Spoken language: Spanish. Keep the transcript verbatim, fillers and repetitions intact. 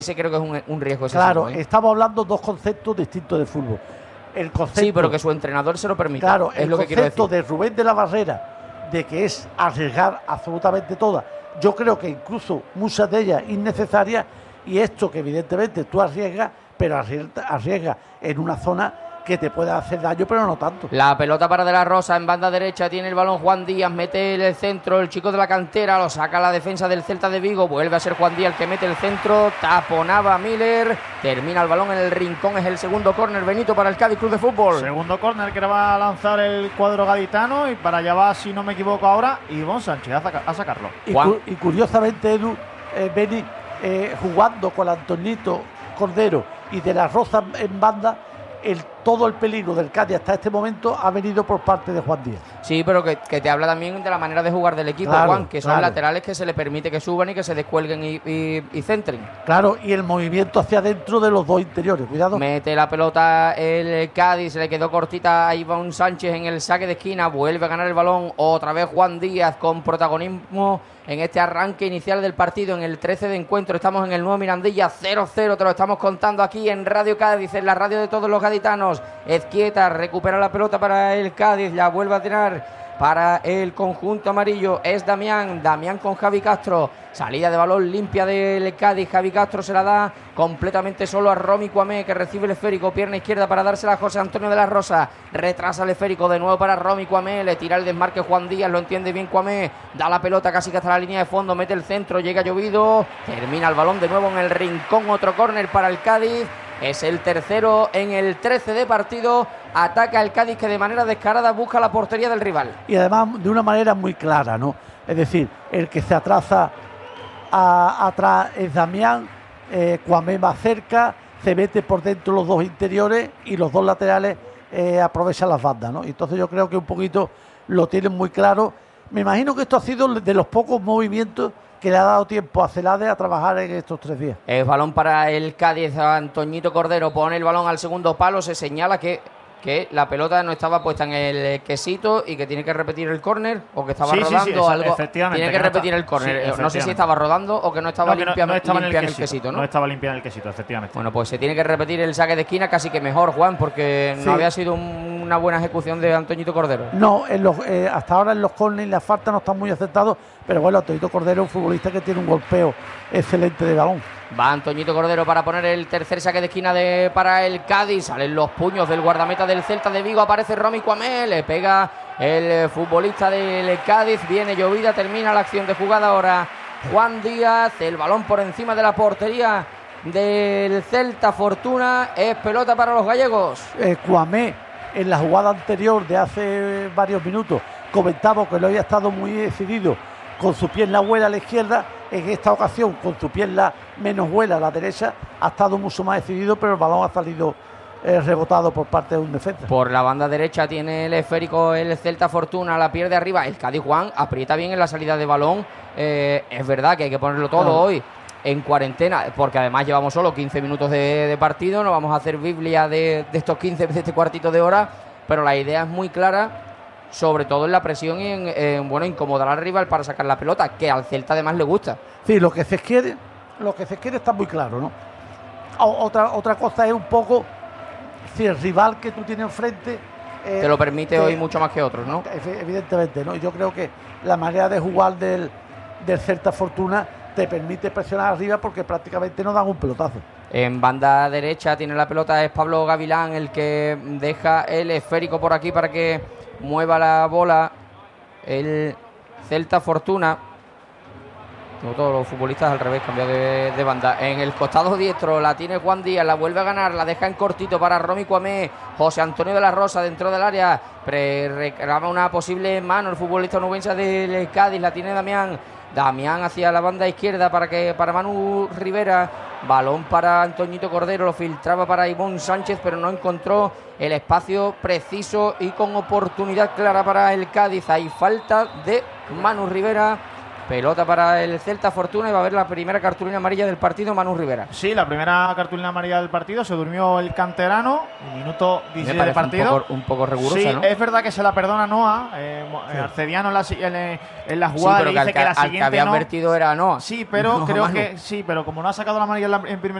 ese creo que es un, un riesgo excesivo. Claro, ¿eh? estamos hablando dos conceptos distintos de fútbol. El concepto, sí, pero que su entrenador se lo permita. Claro, es el lo que quiero concepto decir. de Rubén de la Barrera, de que es arriesgar absolutamente todas. Yo creo que incluso muchas de ellas innecesarias, y esto que evidentemente tú arriesgas, pero arriesgas, arriesgas en una zona que te puede hacer daño, pero no tanto. La pelota para De la Rosa en banda derecha, tiene el balón Juan Díaz, mete el centro, el chico de la cantera, lo saca la defensa del Celta de Vigo, vuelve a ser Juan Díaz el que mete el centro, taponaba Miller, termina el balón en el rincón, es el segundo córner, Benito, para el Cádiz Club de Fútbol. Segundo córner que va a lanzar el cuadro gaditano, y para allá va, si no me equivoco ahora, Ivonne Sánchez a, saca, a sacarlo. Y, cu y curiosamente, Edu, eh, Beni, eh, jugando con Antonito Cordero y De la Rosa en banda, El, todo el peligro del Cádiz hasta este momento ha venido por parte de Juan Díaz. Sí, pero que, que te habla también de la manera de jugar del equipo, claro, Juan, que son claro. laterales que se le permite que suban y que se descuelguen y, y, y centren. Claro, y el movimiento hacia adentro de los dos interiores, cuidado. Mete la pelota el Cádiz, se le quedó cortita a Ivonne Sánchez en el saque de esquina, vuelve a ganar el balón, otra vez Juan Díaz con protagonismo en este arranque inicial del partido, en el trece de encuentro. Estamos en el nuevo Mirandilla, cero cero, te lo estamos contando aquí en Radio Cádiz, en la radio de todos los gaditanos. Ezquieta recupera la pelota para el Cádiz, la vuelve a tirar para el conjunto amarillo, es Damián, Damián con Javi Castro, salida de balón limpia del Cádiz, Javi Castro se la da completamente solo a Romy Cuamé, que recibe el esférico, pierna izquierda para dársela a José Antonio de la Rosa, retrasa el esférico de nuevo para Romy Cuamé, le tira el desmarque Juan Díaz, lo entiende bien Cuamé, da la pelota casi que hasta la línea de fondo, mete el centro, llega llovido, termina el balón de nuevo en el rincón, otro córner para el Cádiz. Es el tercero en el trece de partido. Ataca el Cádiz, que de manera descarada busca la portería del rival. Y además de una manera muy clara, ¿no? Es decir, el que se atrasa a, atrás es Damián, eh, Cuamé más cerca, se mete por dentro los dos interiores y los dos laterales eh, aprovechan las bandas, ¿no? Entonces yo creo que un poquito lo tienen muy claro. Me imagino que esto ha sido de los pocos movimientos que le ha dado tiempo a Celade a trabajar en estos tres días. Es balón para el Cádiz, Antoñito Cordero pone el balón al segundo palo, se señala que, que la pelota no estaba puesta en el quesito y que tiene que repetir el córner, o que estaba sí, rodando sí, sí, algo. Efectivamente, tiene que, que repetir no el córner. sí, no sé si estaba rodando o que no estaba no, que limpia, no, no estaba limpia en el, en el quesito, ¿no? No estaba limpia en el quesito, efectivamente. Bueno, pues se tiene que repetir el saque de esquina, casi que mejor, Juan, porque sí. no había sido un, una buena ejecución de Antoñito Cordero. No, en los, eh, hasta ahora en los córneres las faltas no están muy aceptados, pero bueno, Antoñito Cordero es un futbolista que tiene un golpeo excelente de balón. Va Antoñito Cordero para poner el tercer saque de esquina de, para el Cádiz. Salen los puños del guardameta del Celta de Vigo. Aparece Romy Cuamé. Le pega el futbolista del Cádiz. Viene llovida. Termina la acción de jugada ahora Juan Díaz. El balón por encima de la portería del Celta. Fortuna. Es pelota para los gallegos. Eh, Cuamé, en la jugada anterior de hace varios minutos, comentamos que lo había estado muy decidido con su pierna vuela a la izquierda. En esta ocasión, con su pierna menos vuela a la derecha, ha estado mucho más decidido, pero el balón ha salido eh, rebotado por parte de un defensa. Por la banda derecha tiene el esférico el Celta Fortuna, la pierde arriba. El Cádiz, Juan, aprieta bien en la salida de balón. Eh, es verdad que hay que ponerlo todo claro. hoy en cuarentena, porque además llevamos solo quince minutos de, de partido. No vamos a hacer biblia de, de estos quince, de este cuartito de hora, pero la idea es muy clara, sobre todo en la presión y en, en bueno, incomodar al rival para sacar la pelota, que al Celta además le gusta. Sí, lo que se quiere, lo que se quiere está muy claro, ¿no? O, otra, otra cosa es un poco si el rival que tú tienes enfrente eh, te lo permite te, hoy mucho más que otros, ¿no? Evidentemente, ¿no? Yo creo que la manera de jugar del, del Celta Fortuna te permite presionar arriba porque prácticamente no dan un pelotazo. En banda derecha tiene la pelota, es Pablo Gavilán el que deja el esférico por aquí para que mueva la bola el Celta Fortuna. Como todos los futbolistas al revés, cambiado de, de banda. En el costado diestro la tiene Juan Díaz, la vuelve a ganar, la deja en cortito para Romy Cuamé. José Antonio de la Rosa dentro del área, reclama una posible mano el futbolista onubense del Cádiz, la tiene Damián. Damián hacia la banda izquierda para que para Manu Rivera. Balón para Antoñito Cordero, lo filtraba para Ivonne Sánchez, pero no encontró el espacio preciso y con oportunidad clara para el Cádiz. Hay falta de Manu Rivera Pelota para el Celta Fortuna y va a haber la primera cartulina amarilla del partido, Manu Rivera. Sí, la primera cartulina amarilla del partido. Se durmió el canterano. Minuto dieciséis de partido. Un poco, un poco rigurosa, sí, ¿no? es verdad que se la perdona Noah. Eh, sí. Arcediano en la, en, en la jugada sí, pero le dice que, que, al, la al siguiente que había no. advertido era Noah. Sí, pero no, creo Manu. que sí, pero como no ha sacado la amarilla en, la, en primera